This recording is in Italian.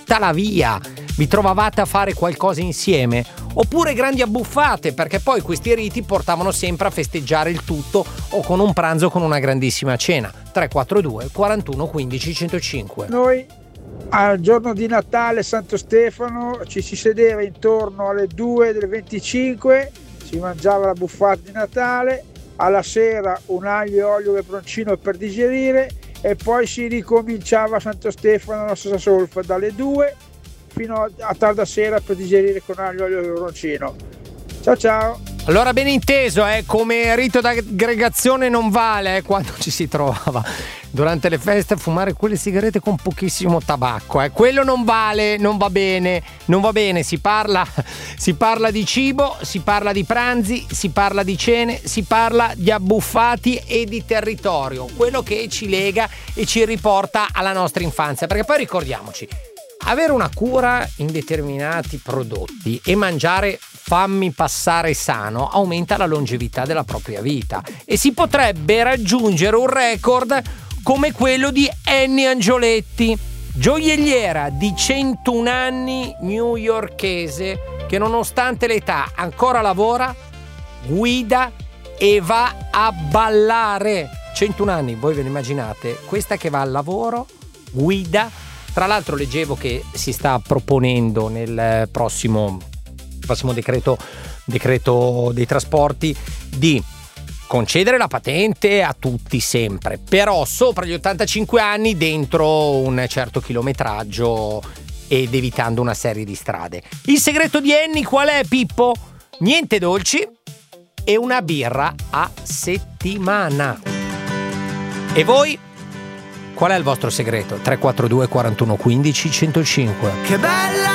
tutta la via. Vi trovavate a fare qualcosa insieme? Oppure grandi abbuffate, perché poi questi riti portavano sempre a festeggiare il tutto o con un pranzo con una grandissima cena. 342 41 15 105. Noi al giorno di Natale, Santo Stefano, ci si sedeva intorno alle 2 del 25, si mangiava la buffata di Natale, alla sera un aglio e olio e peperoncino per digerire e poi si ricominciava a Santo Stefano la stessa solfa dalle 2 fino a tarda sera per digerire con aglio, olio e peperoncino. Ciao ciao! Allora, ben inteso, come rito d'aggregazione non vale quando ci si trovava durante le feste a fumare quelle sigarette con pochissimo tabacco. Quello non vale, non va bene, si parla di cibo, si parla di pranzi, si parla di cene, si parla di abbuffati e di territorio, quello che ci lega e ci riporta alla nostra infanzia, perché poi ricordiamoci, avere una cura in determinati prodotti e mangiare fammi passare sano aumenta la longevità della propria vita e si potrebbe raggiungere un record come quello di Annie Angioletti, gioielliera di 101 anni newyorkese che nonostante l'età ancora lavora, guida e va a ballare. 101 anni, voi ve lo immaginate? Questa che va al lavoro, guida. Tra l'altro leggevo che si sta proponendo nel prossimo decreto dei trasporti di concedere la patente a tutti sempre, però sopra gli 85 anni dentro un certo chilometraggio ed evitando una serie di strade. Il segreto di Annie qual è, Pippo? Niente dolci e una birra a settimana. E voi? Qual è il vostro segreto? 342 41 15 105. Che bella